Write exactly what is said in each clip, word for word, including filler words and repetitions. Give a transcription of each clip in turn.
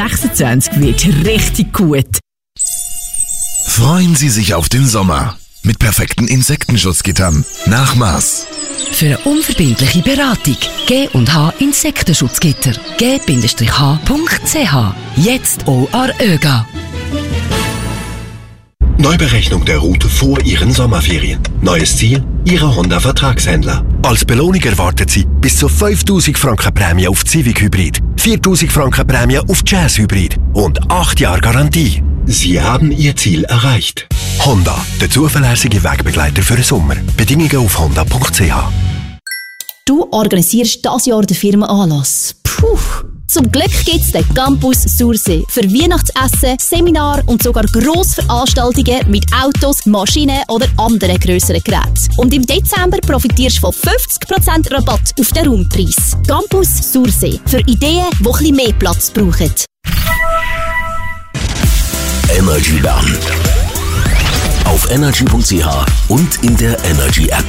sechsundzwanzig wird richtig gut. Freuen Sie sich auf den Sommer mit perfekten Insektenschutzgittern. Nach Maß. Für eine unverbindliche Beratung G und H Insektenschutzgitter. G H Punkt C H. Jetzt auch an ÖGA. Neuberechnung der Route vor Ihren Sommerferien. Neues Ziel, Ihre Honda-Vertragshändler. Als Belohnung erwartet Sie bis zu fünftausend Franken Prämie auf Civic Hybrid, viertausend Franken Prämie auf Jazz Hybrid und acht Jahre Garantie. Sie haben Ihr Ziel erreicht. Honda, der zuverlässige Wegbegleiter für den Sommer. Bedingungen auf honda Punkt C H. Du organisierst dieses Jahr den Firmenanlass. Puh. Zum Glück gibt es den Campus Sursee für Weihnachtsessen, Seminar und sogar Grossveranstaltungen mit Autos, Maschinen oder anderen grösseren Geräten. Und im Dezember profitierst du von fünfzig Prozent Rabatt auf den Raumpreis. Campus Sursee für Ideen, die ein bisschen mehr Platz brauchen. Energy Bern. Auf energy Punkt C H und in der Energy App.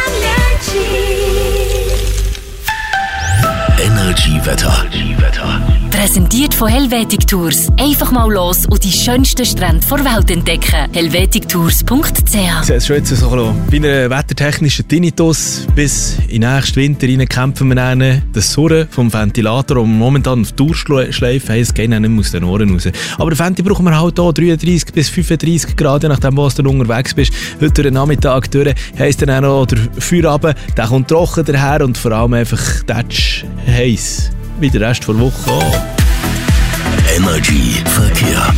Energy Wetter. Präsentiert von Helvetic Tours. Einfach mal los und die schönsten Strände der Welt entdecken. helvetic tours Punkt C H. Es ist schon jetzt so bei einer wettertechnischen Tinnitus. Bis in den nächsten Winter rein kämpfen wir dann das Surren vom Ventilator, und momentan auf Dauerschleife haben, es geht nicht mehr aus den Ohren raus. Aber den Venti brauchen wir halt hier dreiunddreissig bis fünfunddreissig Grad, je nachdem, wo du unterwegs bist. Heute durch den Nachmittag durch heisst dann auch noch der Feierabend, der kommt trocken daher und vor allem einfach tatsch heiß. Wie der Rest der Woche auch. Energy Verkehr.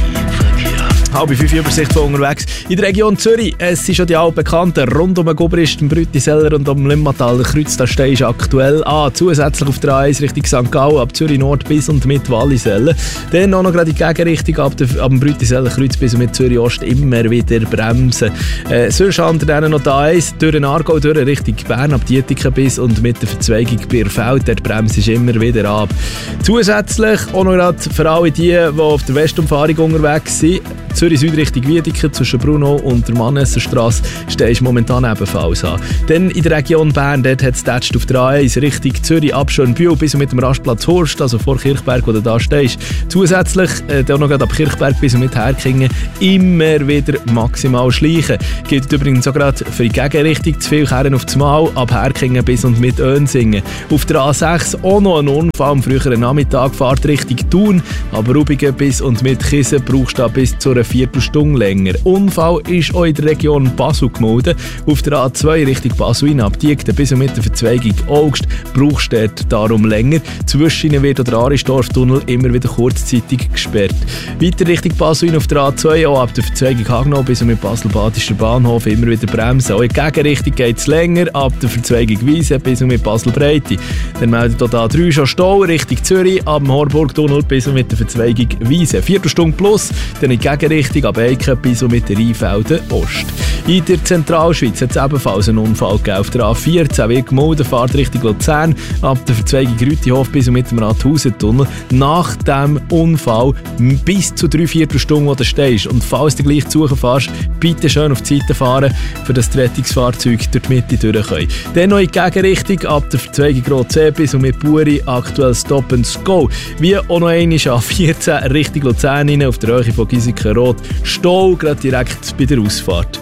Halb fünf Übersicht von unterwegs. In der Region Zürich, es sind schon die altbekannten rund um den Gubrist, den Brütiseller und um den Limmatal. Der Kreuz, da stehst aktuell an. Zusätzlich auf der A eins Richtung Sankt Gallen, ab Zürich Nord bis und mit Wallisellen. Dann auch noch gerade die Gegenrichtung ab, der, ab dem Brütiseller Kreuz bis und mit Zürich Ost immer wieder bremsen. Äh, sonst haben wir noch die A eins durch den Aargau durch Richtung Bern ab Dietiken bis und mit der Verzweigung Bierfeld. Der bremst ist immer wieder ab. Zusätzlich auch noch gerade für alle die, die auf der Westumfahrung unterwegs sind, Zürich Süd Richtung Wiedeke zwischen Bruno und der Mannesserstrasse stehst momentan ebenfalls an. Dann in der Region Bern, dort hat es auf der A eins Richtung Zürich ab Schönbühl bis mit dem Rastplatz Horst, also vor Kirchberg, wo du da stehst. Zusätzlich äh, auch noch gerade ab Kirchberg bis mit Herkingen immer wieder maximal schleichen. Gilt übrigens auch gerade für die Gegenrichtung zu viel Kehren auf das Mal, ab Herkingen bis und mit Önsingen. Auf der A sechs auch noch ein Unfall am früheren Nachmittag, Fahrt Richtung Thun, aber Rubigen bis und mit Kiesen brauchst du bis zu einer Viertelstunde länger. Unfall ist auch in der Region Basel gemeldet. Auf der A zwei Richtung Basel hin ab Diekten bis und mit der Verzweigung Augst brauchst du dort darum länger. Zwischen wird der Arisdorf-Tunnel immer wieder kurzzeitig gesperrt. Weiter Richtung Basel hin auf der A zwei, auch ab der Verzweigung Hagnau bis und mit Basel-Badischer Bahnhof immer wieder bremsen. Auch in der Gegenrichtung geht es länger, ab der Verzweigung Wiese bis und mit Basel-Breite. Dann meldet auch A drei schon Stau Richtung Zürich, ab dem Horburg-Tunnel bis und mit der Verzweigung Wiese. Viertelstunde plus, dann in die Gegenrichtung ab Eiken bis und mit der Rheinfelden Ost. In der Zentralschweiz hat es ebenfalls einen Unfall gegeben. Auf der A vierzehn wird gemolden, Fahrt Richtung Luzern, ab der Verzweigung Rütihof bis und mit dem Rathausen-Tunnel. Nach dem Unfall bis zu drei Viertelstunden, wo du stehst. Und falls du gleich zu suchen fährst, bitte schön auf die Seite fahren, für das die Rettungsfahrzeuge durch die Mitte durch können. Dann noch in die Gegenrichtung, ab der Verzweigung Rotzee bis und mit Buri, aktuell Stop and Go. Wie auch noch einmal A vierzehn Richtung Luzern rein, auf der Höhe von Giesiken-Rot. Stau, gerade direkt bei der Ausfahrt.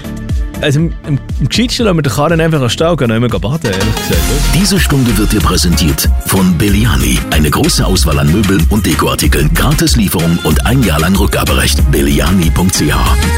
Also im, im, im Gescheitsten lassen wir den Karren einfach an den Stau gehen und nicht mehr baden, ehrlich gesagt. Diese Stunde wird dir präsentiert von Belliani. Eine große Auswahl an Möbeln und Dekoartikeln, Gratislieferung und ein Jahr lang Rückgaberecht. Belliani Punkt C H.